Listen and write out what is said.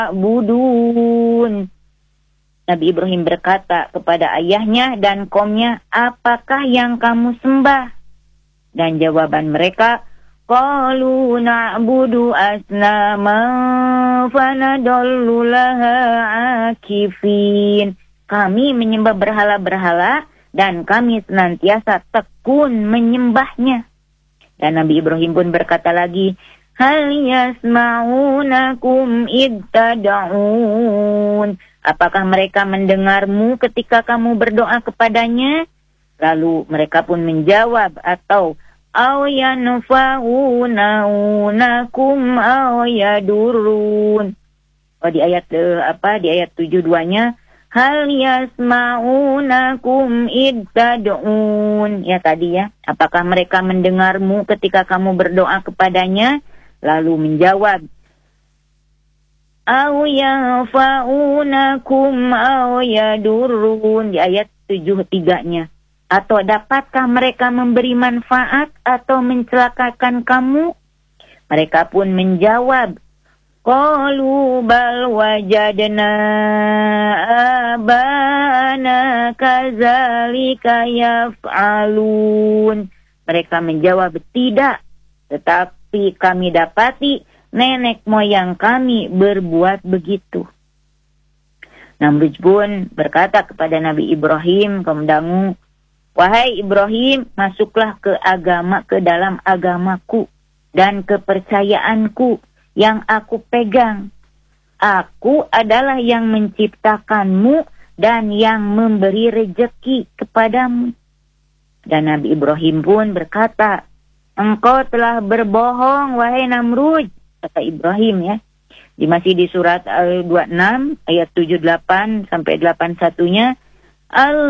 ta'budun. Nabi Ibrahim berkata kepada ayahnya dan kaumnya, apakah yang kamu sembah? Dan jawaban mereka, qalu na'budu asnaman fanadallu laha akifin. Kami menyembah berhala-berhala dan kami senantiasa tekun menyembahnya. Dan Nabi Ibrahim pun berkata lagi, hal yasma'unakum id tad'un. Apakah mereka mendengarmu ketika kamu berdoa kepadanya? Lalu mereka pun menjawab, atau aw yanfa'unakum aw yadurrun. Di ayat 72-nya, hal yasma'unakum id tad'un. Ya tadi ya, apakah mereka mendengarmu ketika kamu berdoa kepadanya? Lalu menjawab, aw yanfa'unakum aw yadurrun. Di ayat 73-nya. Atau dapatkah mereka memberi manfaat atau mencelakakan kamu? Mereka pun menjawab, qalu bal wajadna abana kadzalika yaf'alun. Mereka menjawab, tidak, tetapi kami dapati nenek moyang kami berbuat begitu. Namrud pun berkata kepada Nabi Ibrahim, kemudian, wahai Ibrahim, masuklah ke dalam agamaku dan kepercayaanku yang aku pegang. Aku adalah yang menciptakanmu dan yang memberi rejeki kepadamu. Dan Nabi Ibrahim pun berkata, engkau telah berbohong, wahai Namrud, kata Ibrahim ya. Masih di surat Al-26 ayat 78 sampai 81-nya,